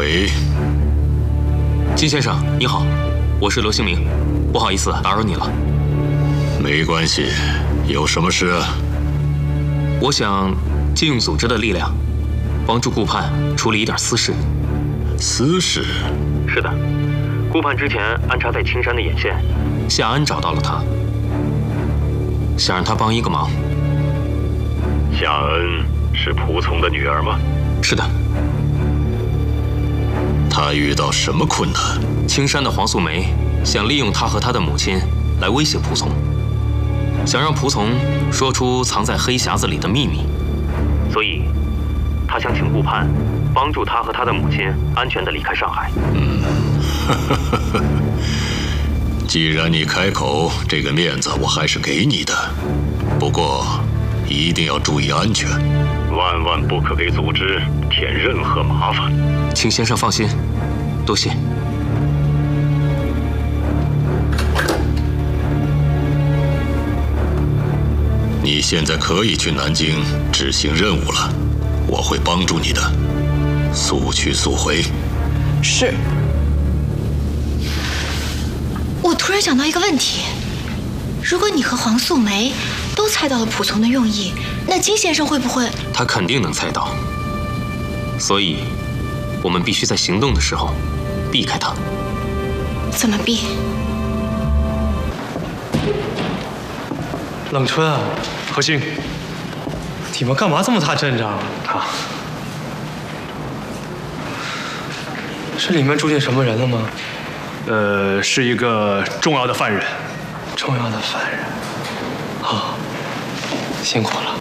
喂， 金先生，你好，我是罗兴明，不好意思打扰你了。 没关系，有什么事啊？ 我想借用组织的力量，帮助顾盼处理一点私事。 私事？ 是的，顾盼之前安插在青山的眼线，夏安找到了他，想让他帮一个忙。 夏恩是仆从的女儿吗？ 是的。 她遇到什么困难？ 青山的黄素梅想利用他和他的母亲来威胁仆从，想让仆从说出藏在黑匣子里的秘密，所以他想请顾盼帮助他和他的母亲安全地离开上海。 既然你开口，这个面子我还是给你的，不过一定要注意安全，万万不可给组织添任何麻烦。 请先生放心，多谢。 你现在可以去南京执行任务了，我会帮助你的，速去速回。 是。 我突然想到一个问题，如果你和黄素梅都猜到了仆从的用意，那金先生会不会？ 他肯定能猜到，所以我们必须在行动的时候避开他。 怎么避？ 冷春啊，何兴，你们干嘛这么大阵仗啊？这里面住进什么人了吗？ 是一个重要的犯人。 重要的犯人。好，辛苦了。